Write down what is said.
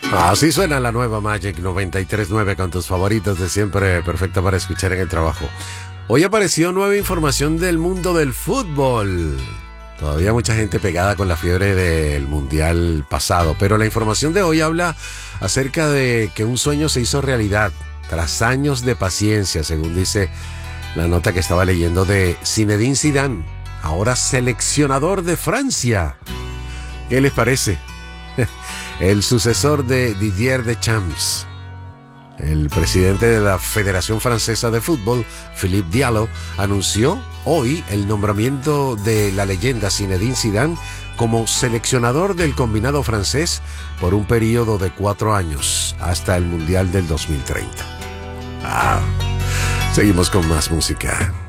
Así suena la nueva Magic 93.9 con tus favoritos de siempre, perfecta para escuchar en el trabajo. Hoy apareció nueva información del mundo del fútbol. Todavía mucha gente pegada con la fiebre del mundial pasado, pero la información de hoy habla acerca de que un sueño se hizo realidad tras años de paciencia, según dice la nota que estaba leyendo de Zinedine Zidane, ahora seleccionador de Francia. ¿Qué les parece? El sucesor de Didier Deschamps. El presidente de la Federación Francesa de Fútbol, Philippe Diallo, anunció hoy el nombramiento de la leyenda Zinedine Zidane como seleccionador del combinado francés por un periodo de 4 años, hasta el Mundial del 2030. Seguimos con más música.